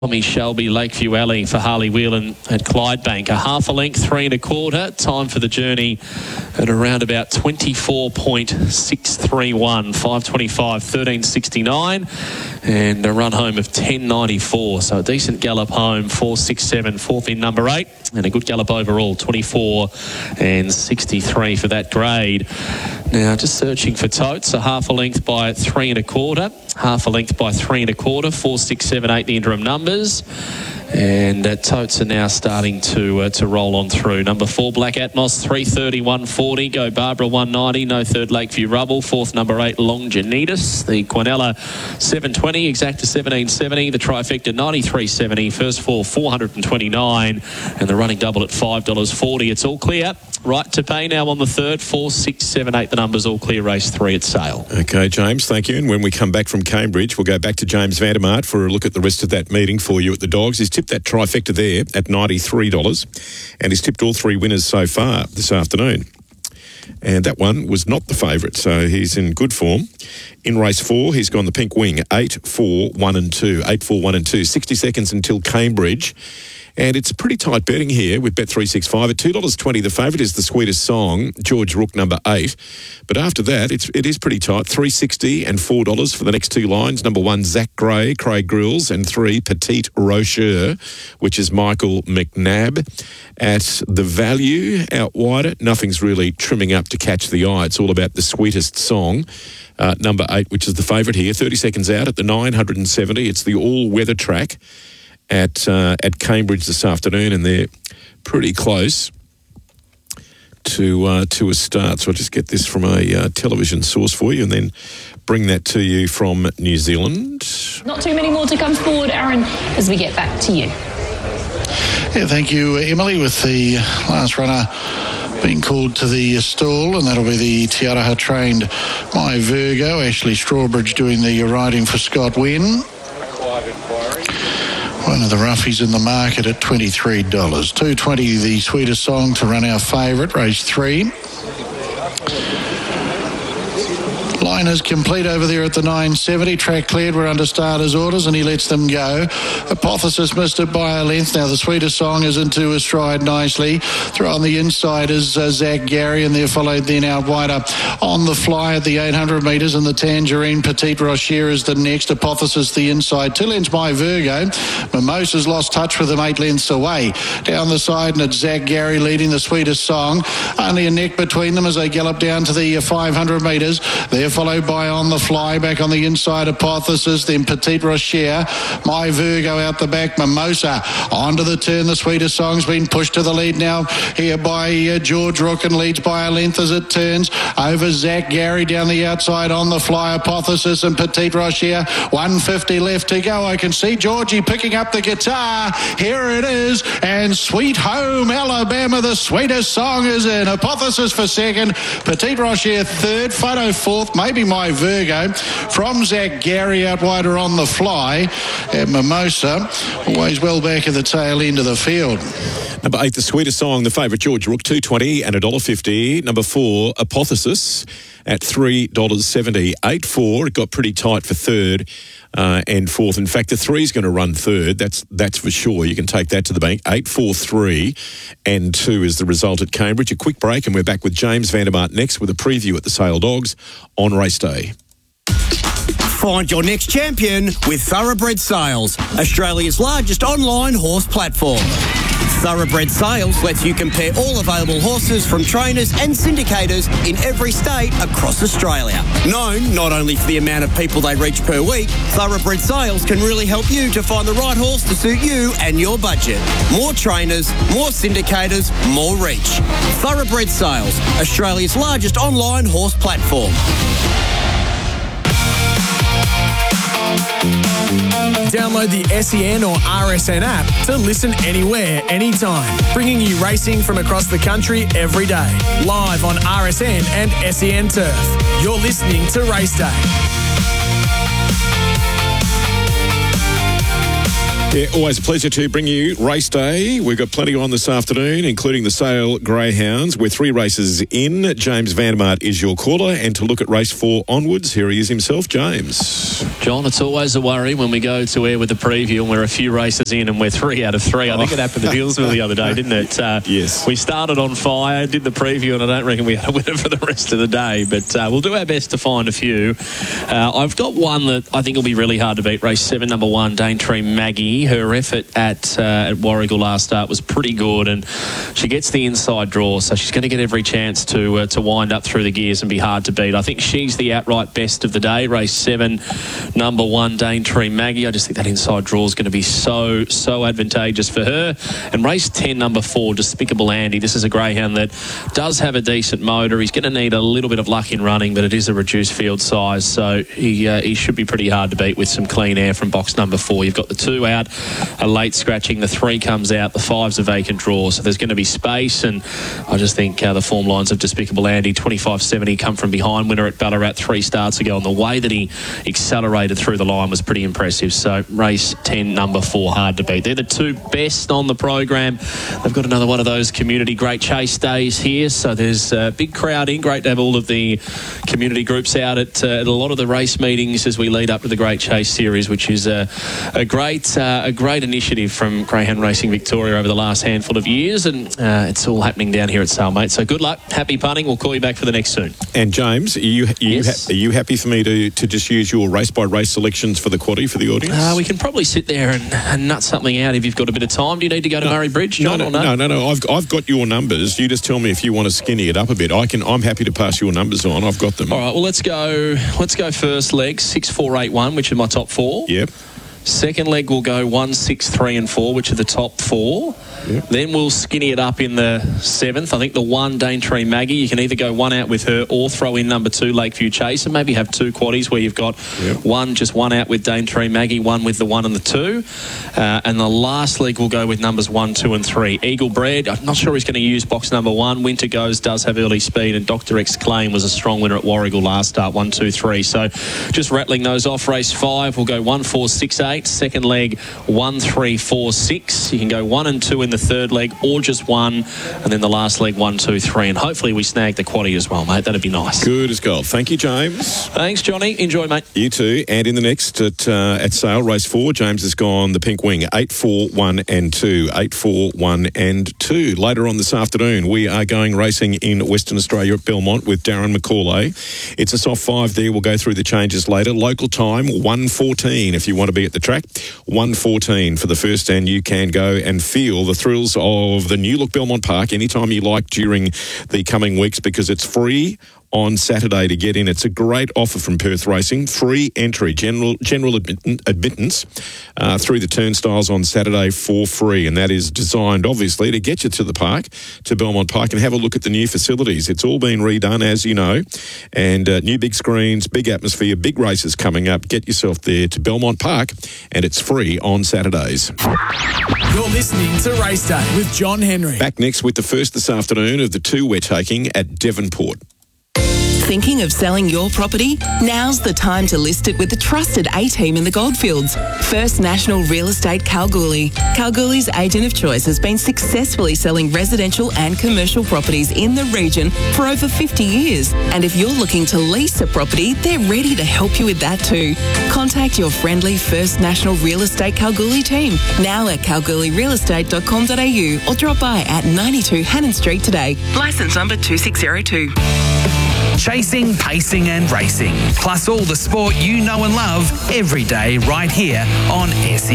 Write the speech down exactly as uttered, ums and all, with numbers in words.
Tommy Shelby, Lakeview Alley for Harley Whelan at Clydebank. A half a length, three and a quarter. Time for the journey at around about twenty-four point six three one. five twenty-five, thirteen sixty-nine. And a run home of ten ninety-four. So a decent gallop home, four six seven, fourth in number eight. And a good gallop overall, twenty-four and sixty-three for that grade. Now, just searching for totes. A half a length by three and a quarter. Half a length by three and a quarter. Four, six, seven, eight, the interim numbers. And uh, totes are now starting to uh, to roll on through. Number four, Black Atmos, three thirty, one forty. Go Barbara, one ninety. No third, Lakeview Rubble. Fourth, number eight, Longinitas. The Quinella, seven twenty. Exacta, seventeen seventy. The Trifecta, ninety-three seventy. First four, four twenty-nine. And the running double at five dollars forty. It's all clear. Right to pay now on the third. Four, six, seven, eight. The numbers all clear. Race three at sale. Okay, James, thank you. And when we come back from Cambridge, we'll go back to James Vandermart for a look at the rest of that meeting for you at the Dogs. He's tipped that trifecta there at ninety-three dollars, and he's tipped all three winners so far this afternoon. And that one was not the favourite, so he's in good form. In race four, he's gone the pink wing, eight, four, one and two. eight, four, one and two. sixty seconds until Cambridge. And it's pretty tight betting here with Bet three sixty-five. At two dollars twenty, the favourite is The Sweetest Song, George Rook, number eight. But after that, it's, it is pretty tight. three sixty and four dollars for the next two lines. Number one, Zach Gray, Craig Grills. And three, Petite Rocher, which is Michael McNabb. At the value, out wider, nothing's really trimming up to catch the eye. It's all about The Sweetest Song. Uh, number eight, which is the favourite here. thirty seconds out at the nine seventy. It's the all-weather track at uh, at Cambridge this afternoon, and they're pretty close to uh, to a start. So I'll just get this from a uh, television source for you and then bring that to you from New Zealand. Not too many more to come forward, Aaron, as we get back to you. Yeah, thank you, Emily, with the last runner being called to the stall, and that'll be the Te Araha trained My Virgo. Ashley Strawbridge doing the riding for Scott Wynn. One of the roughies in the market at twenty-three dollars. two twenty, the Sweetest Song to run our favourite, race three. Line is complete over there at the nine seventy. Track cleared. We're under starter's orders, and he lets them go. Hypothesis missed it by a length. Now the Sweetest Song is into a stride nicely. Throw on the inside is uh, Zach Gary, and they're followed then out wider on the fly at the eight hundred metres, and the Tangerine. Petite Rocher is the next. Hypothesis the inside. Two lengths My Virgo. Mimosa's lost touch with them eight lengths away. Down the side, and it's Zach Gary leading the Sweetest Song. Only a neck between them as they gallop down to the five hundred metres. They're followed by On the Fly, back on the inside, Hypothesis, then Petite Rocher, My Virgo out the back, Mimosa onto the turn. The Sweetest Song's been pushed to the lead now here by uh, George Rook, and leads by a length as it turns over Zach Gary down the outside. On the Fly, Hypothesis and Petite Rocher. one fifty left to go. I can see Georgie picking up the guitar. Here it is, and Sweet Home Alabama, the Sweetest Song is in. Hypothesis for second, Petite Rocher third, Photo fourth, maybe My Virgo from Zach Gary out wider On the Fly, and Mimosa always well back at the tail end of the field. Number eight, The Sweetest Song, the favourite, George Rook, two twenty and one dollar fifty. Number four, Hypothesis at three dollars seventy. eight four, it got pretty tight for third uh, and fourth. In fact, the three's going to run third. That's that's for sure. You can take that to the bank. eight four three and two is the result at Cambridge. A quick break, and we're back with James Vandermart next with a preview at the Sale Dogs on race day. Find your next champion with Thoroughbred Sales, Australia's largest online horse platform. Thoroughbred Sales lets you compare all available horses from trainers and syndicators in every state across Australia. Known not only for the amount of people they reach per week, Thoroughbred Sales can really help you to find the right horse to suit you and your budget. More trainers, more syndicators, more reach. Thoroughbred Sales, Australia's largest online horse platform. Download the S E N or R S N app to listen anywhere, anytime, bringing you racing from across the country every day. Live on R S N and S E N Turf. You're listening to Race Day. Yeah, always a pleasure to bring you Race Day. We've got plenty on this afternoon, including the Sale Greyhounds. We're three races in. James Vandermart is your caller. And to look at race four onwards, here he is himself, James. John, it's always a worry when we go to air with the preview and we're a few races in and we're three out of three. I think it happened to Hillsville the other day, didn't it? Uh, yes. We started on fire, did the preview, and I don't reckon we had a winner for the rest of the day. But uh, we'll do our best to find a few. Uh, I've got one that I think will be really hard to beat. Race seven, number one, Daintree Maggie. Her effort at uh, at Warragul last start was pretty good, and she gets the inside draw, so she's going to get every chance to uh, to wind up through the gears and be hard to beat. I think she's the outright best of the day. Race seven, number one, Daintree Maggie. I just think that inside draw is going to be so, so advantageous for her. And race ten, number four, Despicable Andy. This is a greyhound that does have a decent motor. He's going to need a little bit of luck in running, but it is a reduced field size, so he uh, he should be pretty hard to beat with some clean air from box number four. You've got the two out, a late scratching, the three comes out, the five's a vacant draw, so there's going to be space. And I just think uh, the form lines of Despicable Andy, twenty-five seventy, come from behind, winner at Ballarat three starts ago, and the way that he accelerated through the line was pretty impressive. So race ten, number four, hard to beat. They're the two best on the program. They've got another one of those community Great Chase days here, so there's a big crowd in. Great to have all of the community groups out at, uh, at a lot of the race meetings as we lead up to the Great Chase series, which is a, a great uh, a great initiative from Greyhound Racing Victoria over the last handful of years, and uh, it's all happening down here at Sale, mate. So good luck, happy punting. We'll call you back for the next soon. And James, are you, are you, yes. ha- are you happy for me to, to just use your race by race selections for the quaddie for the audience? Uh, we can probably sit there and, and nut something out if you've got a bit of time. Do you need to go to no, Murray Bridge, John? No, no, or no? no, no, no. I've I've got your numbers. You just tell me if you want to skinny it up a bit. I can. I'm happy to pass your numbers on. I've got them. All right. Well, let's go. Let's go first leg six, four, eight, one, which are my top four. Yep. Second leg will go one, six, three, and four, which are the top four. Yep. Then we'll skinny it up in the seventh. I think the one, Daintree Maggie, you can either go one out with her or throw in number two, Lakeview Chase, and maybe have two quaddies where you've got yep. one, just one out with Daintree Maggie, one with the one and the two. Uh, and the last leg will go with numbers one, two, and three. Eagle Bred, I'm not sure he's going to use box number one. Winter Goes does have early speed, and Doctor X Claim was a strong winner at Warragul last start, one, two, three. So just rattling those off. Race five, we'll go one, four, six, eight. Second leg, one, three, four, six. You can go one and two in the third leg, or just one, and then the last leg, one, two, three. And hopefully we snag the quaddie as well, mate. That'd be nice. Good as gold. Thank you, James. Thanks, Johnny. Enjoy, mate. You too. And in the next at uh, at Sale, race four, James has gone the pink wing, eight, four, one, and two. eight, four, one, and two. Later on this afternoon, we are going racing in Western Australia at Belmont with Darren McCauley. It's a soft five there. We'll go through the changes later. Local time, one fourteen if you want to be at the track. one fourteen for the first, and you can go and feel the thrills of the new look Belmont Park anytime you like during the coming weeks, because it's free on Saturday to get in. It's a great offer from Perth Racing. Free entry, general general admit- admittance uh, through the turnstiles on Saturday for free. And that is designed, obviously, to get you to the park, to Belmont Park, and have a look at the new facilities. It's all been redone, as you know. And uh, new big screens, big atmosphere, big races coming up. Get yourself there to Belmont Park, and it's free on Saturdays. You're listening to Race Day with John Henry. Back next with the first this afternoon of the two we're taking at Devonport. Thinking of selling your property? Now's the time to list it with the trusted A-team in the Goldfields. First National Real Estate Kalgoorlie. Kalgoorlie's agent of choice has been successfully selling residential and commercial properties in the region for over fifty years. And if you're looking to lease a property, they're ready to help you with that too. Contact your friendly First National Real Estate Kalgoorlie team, now at kalgoorlie real estate dot com dot a u, or drop by at ninety-two Hannon Street today. Licence number two six zero two. Chasing, pacing and racing, plus all the sport you know and love every day right here on S E N.